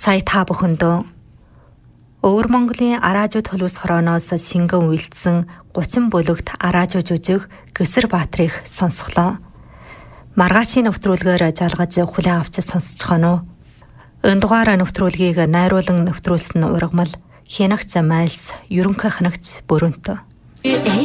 Сая та бүхэндөө Өвөр Монголын Араажууд хөлөөс хорооноос шингэн үйлдсэн 30 бүлэгт Араажуу жүжиг Гэсэр Баатрих сонсголоо. Маргаачийн нэвтрүүлгээр жалгаж хүлээн авч сонсцохоно. Энэ дугаар нэвтрүүлгийг найруулан нэвтрүүлсэн ургамал Хянагц Майлс ерөнхий ханагц Бүрөнтө.